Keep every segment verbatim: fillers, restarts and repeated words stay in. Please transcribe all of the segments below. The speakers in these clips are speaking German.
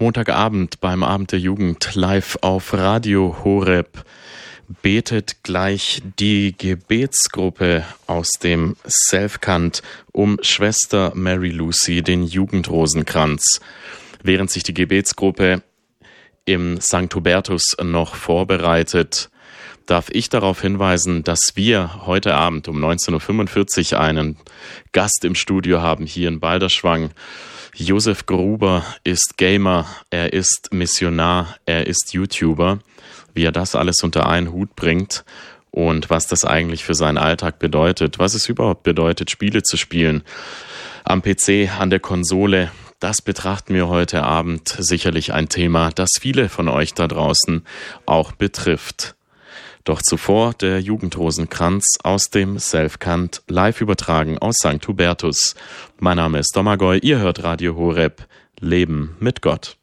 Montagabend beim Abend der Jugend live auf Radio Horeb betet gleich die Gebetsgruppe aus dem Selfkant um Schwester Mary Lucy den Jugendrosenkranz. Während sich die Gebetsgruppe im Sankt Hubertus noch vorbereitet, darf ich darauf hinweisen, dass wir heute Abend um neunzehn Uhr fünfundvierzig einen Gast im Studio haben hier in Balderschwang. Josef Gruber ist Gamer, er ist Missionar, er ist YouTuber. Wie er das alles unter einen Hut bringt und was das eigentlich für seinen Alltag bedeutet, was es überhaupt bedeutet, Spiele zu spielen am P C, an der Konsole, das betrachten wir heute Abend. Sicherlich ein Thema, das viele von euch da draußen auch betrifft. Doch zuvor der Jugendrosenkranz aus dem Selfkant, live übertragen aus Sankt Hubertus. Mein Name ist Domagoj, ihr hört Radio Horeb, Leben mit Gott.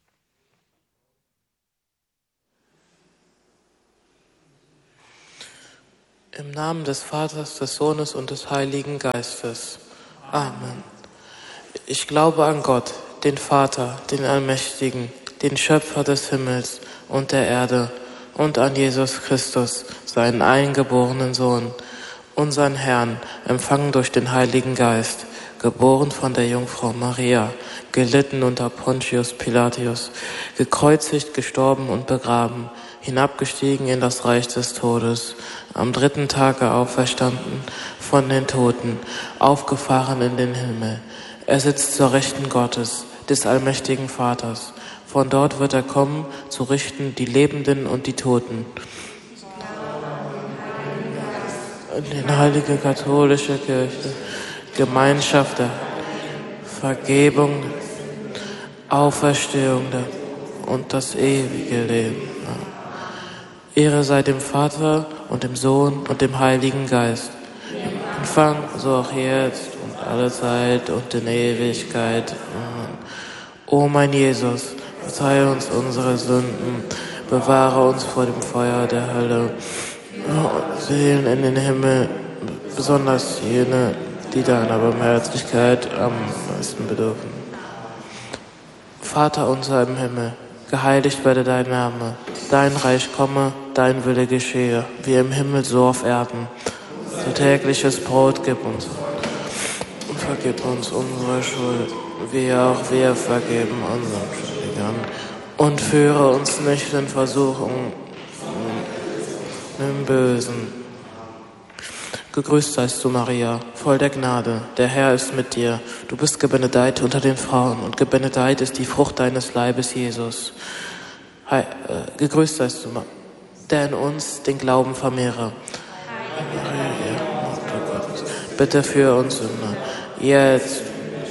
Im Namen des Vaters, des Sohnes und des Heiligen Geistes. Amen. Ich glaube an Gott, den Vater, den Allmächtigen, den Schöpfer des Himmels und der Erde, und an Jesus Christus, seinen eingeborenen Sohn, unseren Herrn, empfangen durch den Heiligen Geist, geboren von der Jungfrau Maria, gelitten unter Pontius Pilatus, gekreuzigt, gestorben und begraben, hinabgestiegen in das Reich des Todes, am dritten Tage auferstanden von den Toten, aufgefahren in den Himmel. Er sitzt zur Rechten Gottes, des allmächtigen Vaters. Von dort wird er kommen, zu richten die Lebenden und die Toten. In die heilige katholische Kirche, Gemeinschaft der Vergebung, Auferstehung und das ewige Leben. Ehre sei dem Vater und dem Sohn und dem Heiligen Geist. Im Anfang, so auch jetzt und alle Zeit und in Ewigkeit. Amen. O mein Jesus, verzeihe uns unsere Sünden, bewahre uns vor dem Feuer der Hölle, Seelen in den Himmel, besonders jene, die deiner Barmherzigkeit am meisten bedürfen. Vater unser im Himmel, geheiligt werde dein Name, dein Reich komme, dein Wille geschehe, wie im Himmel so auf Erden. Unser tägliches Brot gib uns und vergib uns unsere Schuld, wie auch wir vergeben unseren Schuldigern. Und führe uns nicht in Versuchung, im Bösen. Gegrüßt seist du, Maria, voll der Gnade, der Herr ist mit dir. Du bist gebenedeit unter den Frauen und gebenedeit ist die Frucht deines Leibes, Jesus. He, äh, gegrüßt seist du, der in uns den Glauben vermehre. Maria, Mutter Gottes, bitte für uns Sünder, jetzt.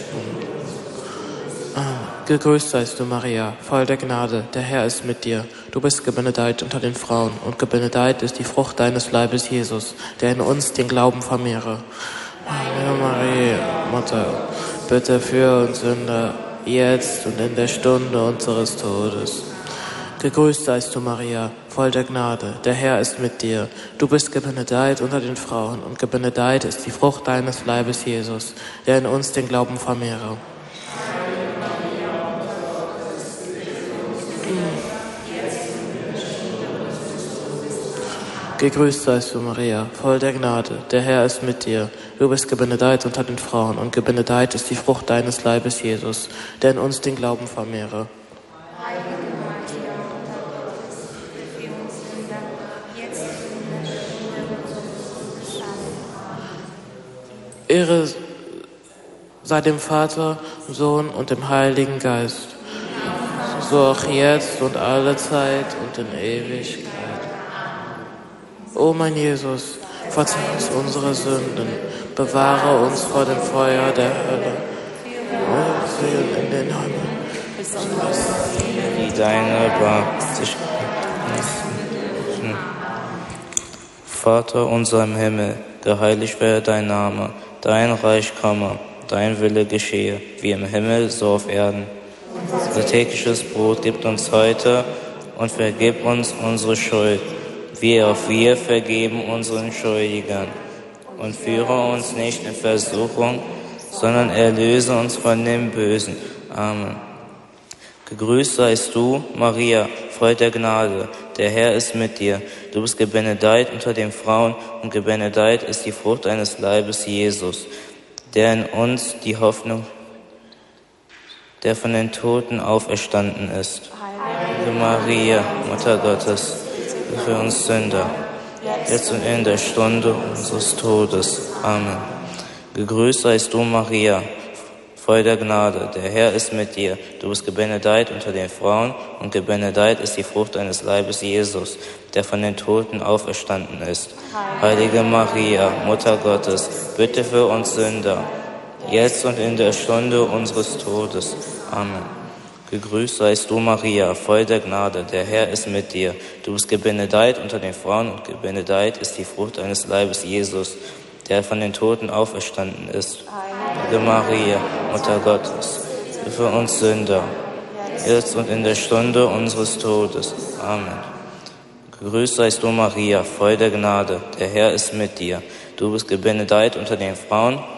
Gegrüßt seist du, Maria, voll der Gnade, der Herr ist mit dir. Du bist gebenedeit unter den Frauen und gebenedeit ist die Frucht deines Leibes, Jesus, der in uns den Glauben vermehre. Heilige Maria, Mutter, bitte für uns Sünder, jetzt und in der Stunde unseres Todes. Gegrüßt seist du, Maria, voll der Gnade, der Herr ist mit dir. Du bist gebenedeit unter den Frauen und gebenedeit ist die Frucht deines Leibes, Jesus, der in uns den Glauben vermehre. Gegrüßt seist du, Maria, voll der Gnade, der Herr ist mit dir. Du bist gebenedeit unter den Frauen und gebenedeit ist die Frucht deines Leibes, Jesus, der in uns den Glauben vermehre. Ehre sei dem Vater, dem Sohn und dem Heiligen Geist, so auch jetzt und alle Zeit und in Ewigkeit. O mein Jesus, verzeih uns unsere Sünden, bewahre uns vor dem Feuer der Hölle, Seelen in den Himmel, die deine Barmherzigkeit. Vater unser im Himmel, geheiligt werde dein Name, dein Reich komme, dein Wille geschehe, wie im Himmel, so auf Erden. Unser tägliches Brot gib uns heute und vergib uns unsere Schuld, wie auch wir vergeben unseren Schuldigern. Und führe uns nicht in Versuchung, sondern erlöse uns von dem Bösen. Amen. Gegrüßt seist du, Maria, voll der Gnade, der Herr ist mit dir. Du bist gebenedeit unter den Frauen und gebenedeit ist die Frucht deines Leibes, Jesus, der in uns die Hoffnung, der von den Toten auferstanden ist. Heilige Maria, Mutter Gottes, für uns Sünder, jetzt und in der Stunde unseres Todes. Amen. Gegrüßt seist du, Maria, voll der Gnade, der Herr ist mit dir. Du bist gebenedeit unter den Frauen und gebenedeit ist die Frucht deines Leibes, Jesus, der von den Toten auferstanden ist. Heilige Maria, Mutter Gottes, bitte für uns Sünder, jetzt und in der Stunde unseres Todes. Amen. Gegrüßt seist du, Maria, voll der Gnade, der Herr ist mit dir. Du bist gebenedeit unter den Frauen und gebenedeit ist die Frucht deines Leibes, Jesus, der von den Toten auferstanden ist. Heilige Maria, Mutter Gottes, für uns Sünder, jetzt und in der Stunde unseres Todes. Amen. Gegrüßt seist du, Maria, voll der Gnade, der Herr ist mit dir. Du bist gebenedeit unter den Frauen